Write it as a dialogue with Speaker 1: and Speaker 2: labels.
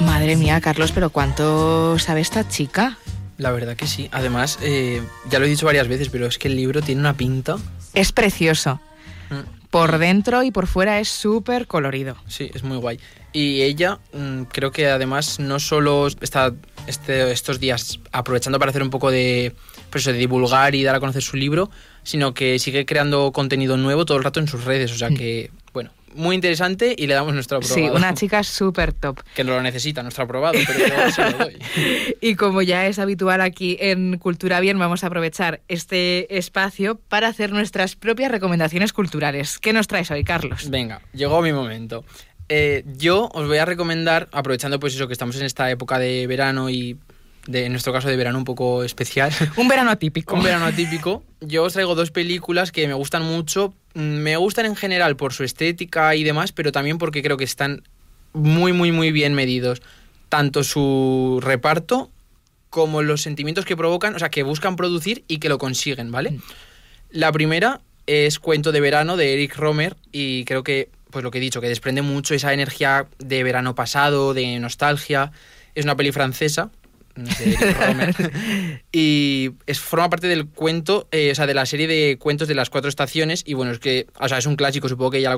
Speaker 1: Madre mía, Carlos, pero ¿cuánto sabe esta chica?
Speaker 2: La verdad que sí. Además, ya lo he dicho varias veces, pero es que el libro tiene una pinta.
Speaker 1: Es precioso. Por dentro y por fuera es súper colorido.
Speaker 2: Sí, es muy guay. Y ella, creo que además no solo está estos días aprovechando para hacer un poco de divulgar y dar a conocer su libro, sino que sigue creando contenido nuevo todo el rato en sus redes. O sea que, bueno, muy interesante y le damos nuestro aprobado.
Speaker 1: Sí, una chica súper top.
Speaker 2: Que no lo necesita, nuestro aprobado, pero yo se lo doy.
Speaker 1: Y como ya es habitual aquí en Cultura Bien, vamos a aprovechar este espacio para hacer nuestras propias recomendaciones culturales. ¿Qué nos traes hoy, Carlos?
Speaker 2: Venga, llegó mi momento. Yo os voy a recomendar, aprovechando pues eso que estamos en esta época de verano y en nuestro caso de verano un poco especial.
Speaker 1: Un verano atípico.
Speaker 2: Un verano atípico. Yo os traigo 2 películas que me gustan mucho. Me gustan en general por su estética y demás, pero también porque creo que están muy, muy, muy bien medidos. Tanto su reparto como los sentimientos que provocan, o sea, que buscan producir y que lo consiguen, ¿vale? La primera es Cuento de verano de Eric Rohmer y creo que, pues lo que he dicho, que desprende mucho esa energía de verano pasado, de nostalgia. Es una peli francesa de Eric Rohmer y forma parte del cuento, o sea, de la serie de cuentos de las 4 estaciones y bueno, es que, o sea, es un clásico, supongo que ya lo